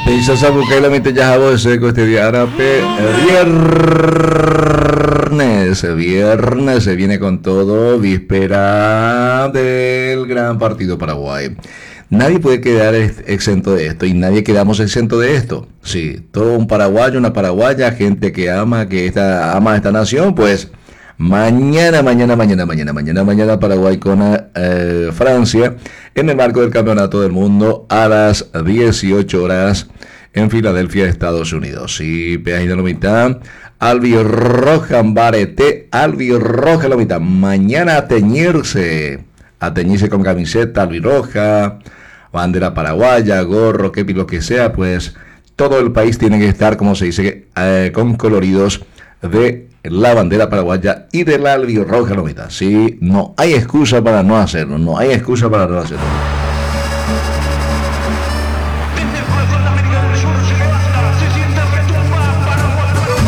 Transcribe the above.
E sasa bukai la mente ya se este día árabe viernes se viene con todo, víspera del gran partido Paraguay. Nadie puede quedar exento de esto y nadie quedamos exento de esto. Sí, todo un paraguayo, una paraguaya, gente que ama esta nación, pues mañana Paraguay con Francia en el marco del Campeonato del Mundo a las 18 horas en Filadelfia, Estados Unidos. Sí, peaje de la mitad, albirroja barete, albirroja la mitad. Mañana a teñirse con camiseta albirroja, bandera paraguaya, gorro, kepi, lo que sea, pues todo el país tiene que estar, como se dice, con coloridos de la bandera paraguaya y de la albirroja lomita. Sí, no hay excusa para no hacerlo, no hay excusa para no hacerlo.